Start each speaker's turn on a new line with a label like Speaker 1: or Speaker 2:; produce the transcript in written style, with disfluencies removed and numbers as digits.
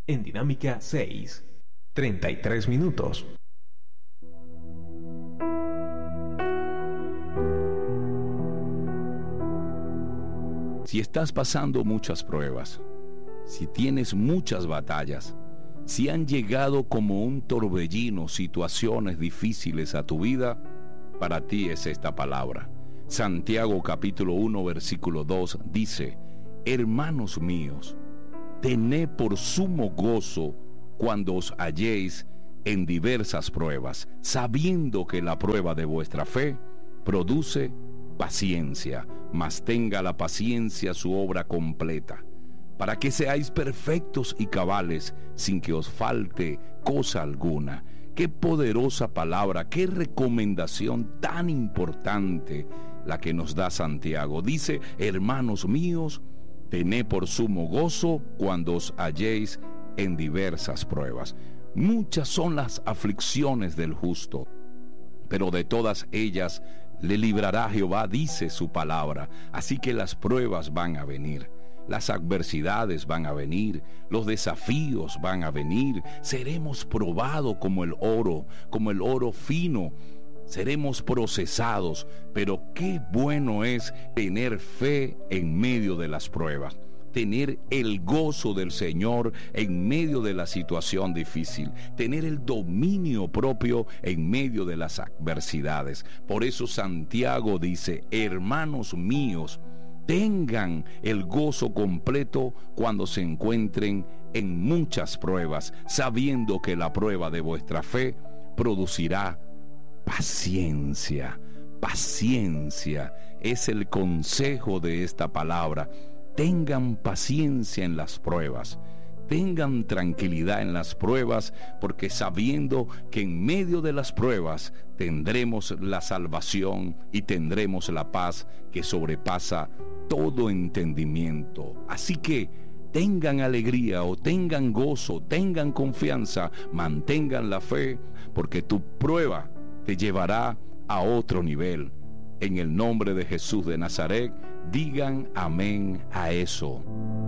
Speaker 1: En Dinámica 6, 33 minutos.
Speaker 2: Si estás pasando muchas pruebas, si tienes muchas batallas, si han llegado como un torbellino situaciones difíciles a tu vida, para ti es esta palabra. Santiago capítulo 1 versículo 2 dice: hermanos míos, tened por sumo gozo cuando os halléis en diversas pruebas, sabiendo que la prueba de vuestra fe produce paciencia, mas tenga la paciencia su obra completa, para que seáis perfectos y cabales, sin que os falte cosa alguna. Qué poderosa palabra, qué recomendación tan importante la que nos da Santiago. Dice: hermanos míos, tened por sumo gozo cuando os halléis en diversas pruebas. Muchas son las aflicciones del justo, pero de todas ellas le librará Jehová, dice su palabra. Así que las pruebas van a venir, las adversidades van a venir, los desafíos van a venir. Seremos probados como el oro fino. Seremos procesados, pero qué bueno es tener fe en medio de las pruebas. Tener el gozo del Señor en medio de la situación difícil, tener el dominio propio en medio de las adversidades. Por eso Santiago dice: hermanos míos, tengan el gozo completo cuando se encuentren en muchas pruebas, sabiendo que la prueba de vuestra fe producirá paciencia. Paciencia es el consejo de esta palabra. Tengan paciencia en las pruebas, tengan tranquilidad en las pruebas, porque sabiendo que en medio de las pruebas tendremos la salvación y tendremos la paz que sobrepasa todo entendimiento. Así que tengan alegría o tengan gozo, tengan confianza, mantengan la fe, porque tu prueba te llevará a otro nivel. En el nombre de Jesús de Nazaret, digan amén a eso.